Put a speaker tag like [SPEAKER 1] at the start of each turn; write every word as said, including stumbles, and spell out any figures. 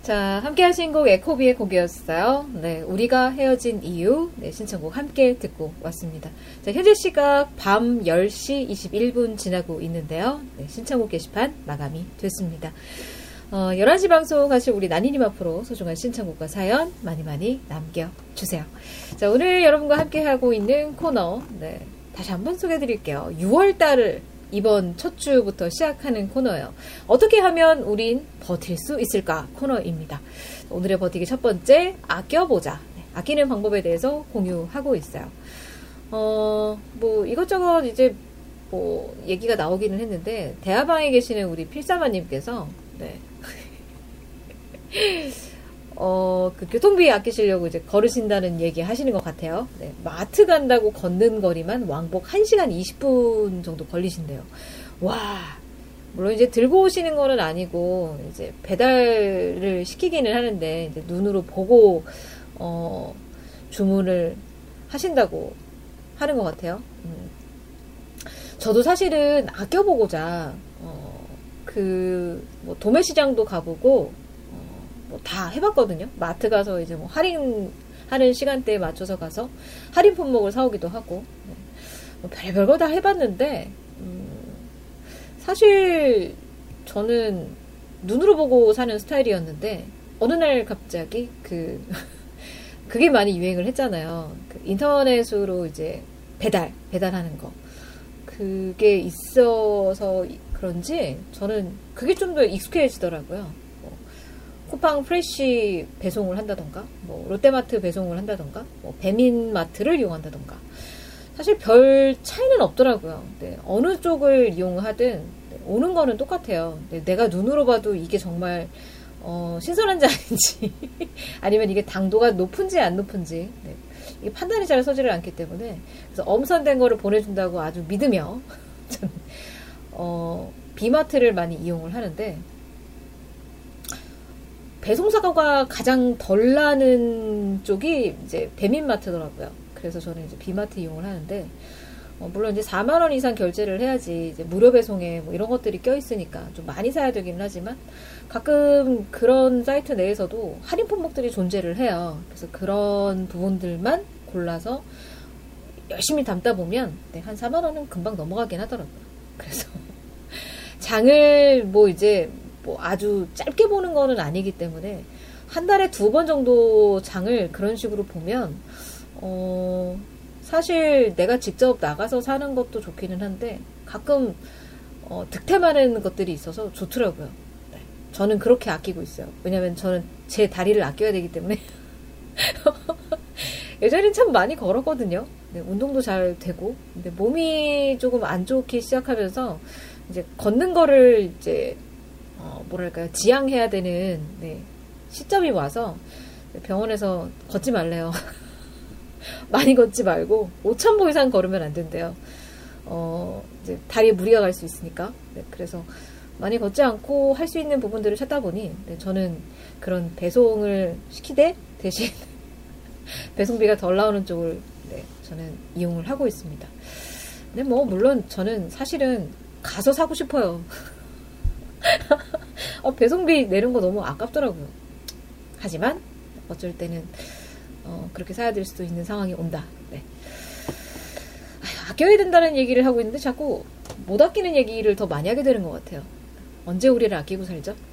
[SPEAKER 1] 자, 함께 하신 곡 에코비의 곡이었어요. 네, 우리가 헤어진 이유, 네, 신청곡 함께 듣고 왔습니다. 자, 현재 시각 밤 열 시 이십일 분 지나고 있는데요. 네, 신청곡 게시판 마감이 됐습니다. 어, 열한 시 방송 하실 우리 나니님 앞으로 소중한 신청곡과 사연 많이 많이 남겨주세요. 자, 오늘 여러분과 함께 하고 있는 코너, 네, 다시 한번 소개해 드릴게요. 유월 달을 이번 첫 주부터 시작하는 코너예요. 어떻게 하면 우린 버틸 수 있을까 코너입니다. 오늘의 버티기 첫 번째, 아껴보자. 네, 아끼는 방법에 대해서 공유하고 있어요. 어, 뭐 이것저것 이제 뭐 얘기가 나오기는 했는데 대화방에 계시는 우리 필사마님께서 네. 어, 그 교통비 아끼시려고 이제 걸으신다는 얘기 하시는 것 같아요. 네, 마트 간다고 걷는 거리만 왕복 한 시간 이십 분 정도 걸리신대요. 와, 물론 이제 들고 오시는 거는 아니고, 이제 배달을 시키기는 하는데, 이제 눈으로 보고, 어, 주문을 하신다고 하는 것 같아요. 음. 저도 사실은 아껴보고자, 어, 그, 뭐, 도매시장도 가보고, 뭐 다 해봤거든요. 마트 가서 이제 뭐 할인하는 시간대에 맞춰서 가서 할인 품목을 사오기도 하고, 네. 뭐 별별 거 다 해봤는데, 음, 사실 저는 눈으로 보고 사는 스타일이었는데, 어느 날 갑자기 그, 그게 많이 유행을 했잖아요. 그 인터넷으로 이제 배달, 배달하는 거. 그게 있어서 그런지 저는 그게 좀 더 익숙해지더라고요. 쿠팡 프레쉬 배송을 한다던가, 뭐 롯데마트 배송을 한다던가, 뭐 배민마트를 이용한다던가. 사실 별 차이는 없더라고요. 네, 어느 쪽을 이용하든 네, 오는 거는 똑같아요. 네, 내가 눈으로 봐도 이게 정말 어, 신선한지 아닌지 아니면 이게 당도가 높은지 안 높은지 네, 이게 판단이 잘 서지를 않기 때문에 그래서 엄선된 거를 보내준다고 아주 믿으며 저는 어, 비마트를 많이 이용을 하는데 배송사고가 가장 덜 나는 쪽이 이제 배민마트더라고요. 그래서 저는 이제 비마트 이용을 하는데, 어, 물론 이제 사만 원 이상 결제를 해야지 이제 무료 배송에 뭐 이런 것들이 껴있으니까 좀 많이 사야 되긴 하지만, 가끔 그런 사이트 내에서도 할인 품목들이 존재를 해요. 그래서 그런 부분들만 골라서 열심히 담다 보면, 네, 한 사만 원은 금방 넘어가긴 하더라고요. 그래서, 장을 뭐 이제, 뭐 아주 짧게 보는 거는 아니기 때문에 한 달에 두 번 정도 장을 그런 식으로 보면 어 사실 내가 직접 나가서 사는 것도 좋기는 한데 가끔 어 득템하는 것들이 있어서 좋더라고요. 네. 저는 그렇게 아끼고 있어요. 왜냐면 저는 제 다리를 아껴야 되기 때문에 예전엔 참 많이 걸었거든요. 네, 운동도 잘 되고 근데 몸이 조금 안 좋기 시작하면서 이제 걷는 거를 이제 어, 뭐랄까요, 지양해야 되는, 네, 시점이 와서 병원에서 걷지 말래요. 많이 걷지 말고, 오천 보 이상 걸으면 안 된대요. 어, 이제 다리에 무리가 갈 수 있으니까. 네, 그래서 많이 걷지 않고 할 수 있는 부분들을 찾다 보니, 네, 저는 그런 배송을 시키되 대신 배송비가 덜 나오는 쪽을, 네, 저는 이용을 하고 있습니다. 근데 뭐, 물론 저는 사실은 가서 사고 싶어요. 어, 배송비 내는 거 너무 아깝더라고요. 하지만 어쩔 때는 어, 그렇게 사야 될 수도 있는 상황이 온다. 네. 아휴, 아껴야 된다는 얘기를 하고 있는데 자꾸 못 아끼는 얘기를 더 많이 하게 되는 것 같아요. 언제 우리를 아끼고 살죠?